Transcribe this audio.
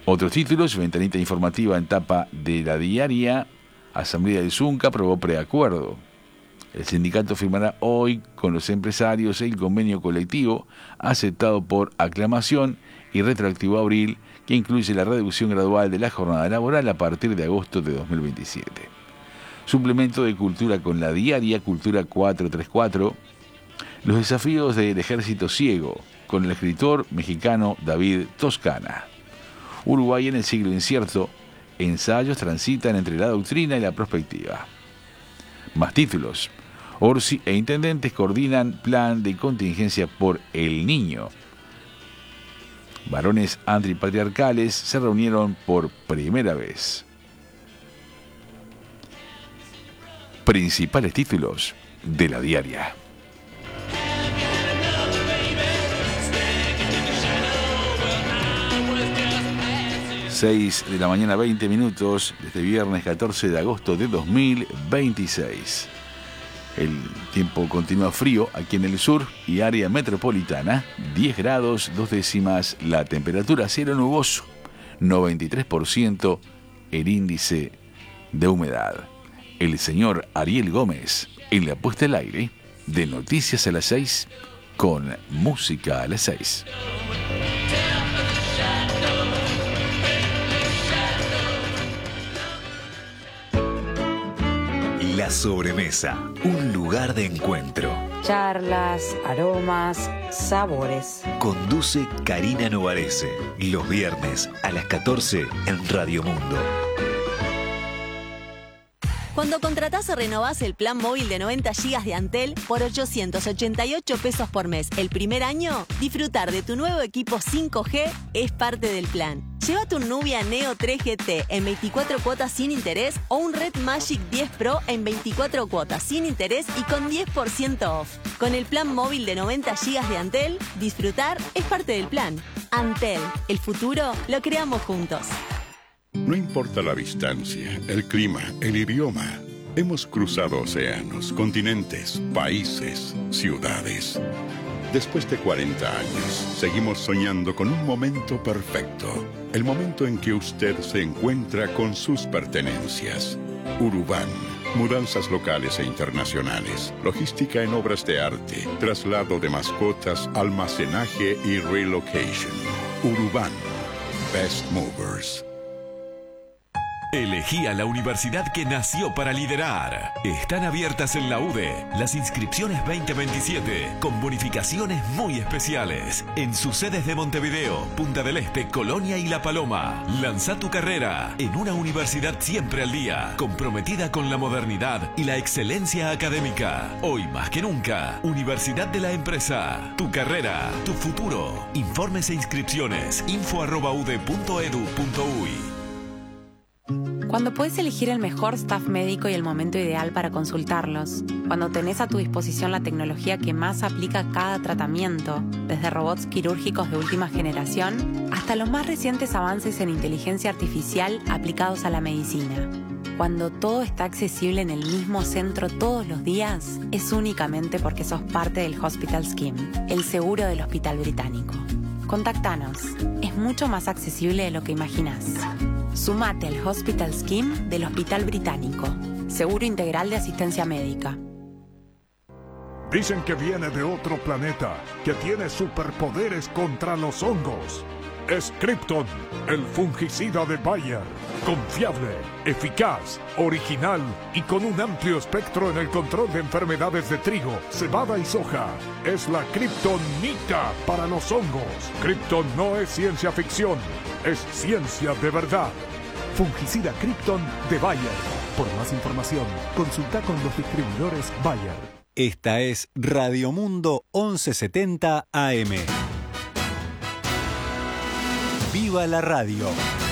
Otros títulos: ventanita informativa en tapa de La Diaria. Asamblea del Zunca aprobó preacuerdo. El sindicato firmará hoy con los empresarios el convenio colectivo aceptado por aclamación y retroactivo a abril, que incluye la reducción gradual de la jornada laboral a partir de agosto de 2027. Suplemento de cultura con La Diaria, Cultura 434. Los desafíos del ejército ciego, con el escritor mexicano David Toscana. Uruguay en el siglo incierto. Ensayos transitan entre la doctrina y la prospectiva. Más títulos. Orsi e intendentes coordinan plan de contingencia por El Niño. Varones antipatriarcales se reunieron por primera vez. Principales títulos de La Diaria. 6 de la mañana, 20 minutos, desde viernes 14 de agosto de 2026. El tiempo continúa frío aquí en el sur y área metropolitana, 10 grados 2 décimas la temperatura, cielo nuboso, 93% el índice de humedad. El señor Ariel Gómez en la puesta al aire de Noticias a las 6 con música a las 6. La sobremesa, un lugar de encuentro. Charlas, aromas, sabores. Conduce Karina Novarese, los viernes a las 14 en Radio Mundo. Cuando contratás o renovás el plan móvil de 90 GB de Antel por 888 pesos por mes el primer año, disfrutar de tu nuevo equipo 5G es parte del plan. Llévate un Nubia Neo 3 GT en 24 cuotas sin interés o un Red Magic 10 Pro en 24 cuotas sin interés y con 10% off. Con el plan móvil de 90 GB de Antel, disfrutar es parte del plan. Antel, el futuro lo creamos juntos. No importa la distancia, el clima, el idioma. Hemos cruzado océanos, continentes, países, ciudades. Después de 40 años, seguimos soñando con un momento perfecto. El momento en que usted se encuentra con sus pertenencias. Urubán. Mudanzas locales e internacionales. Logística en obras de arte. Traslado de mascotas, almacenaje y relocation. Urubán. Best Movers. Elegí a la universidad que nació para liderar. Están abiertas en la UDE las inscripciones 2027 con bonificaciones muy especiales en sus sedes de Montevideo, Punta del Este, Colonia y La Paloma. Lanza tu carrera en una universidad siempre al día, comprometida con la modernidad y la excelencia académica. Hoy más que nunca, Universidad de la Empresa. Tu carrera, tu futuro. Informes e inscripciones info@ude.edu.uy. Cuando puedes elegir el mejor staff médico y el momento ideal para consultarlos. Cuando tenés a tu disposición la tecnología que más aplica a cada tratamiento, desde robots quirúrgicos de última generación hasta los más recientes avances en inteligencia artificial aplicados a la medicina. Cuando todo está accesible en el mismo centro todos los días, es únicamente porque sos parte del Hospital Scheme, el seguro del Hospital Británico. Contactanos. Es mucho más accesible de lo que imaginás. Sumate al Hospital Scheme del Hospital Británico. Seguro integral de asistencia médica. Dicen que viene de otro planeta, que tiene superpoderes contra los hongos. Es Krypton, el fungicida de Bayer. Confiable, eficaz, original y con un amplio espectro en el control de enfermedades de trigo, cebada y soja. Es la Kryptonita para los hongos. Krypton no es ciencia ficción, es ciencia de verdad. Fungicida Krypton de Bayer. Por más información, consulta con los distribuidores Bayer. Esta es Radio Mundo 1170 AM. ¡Viva la radio!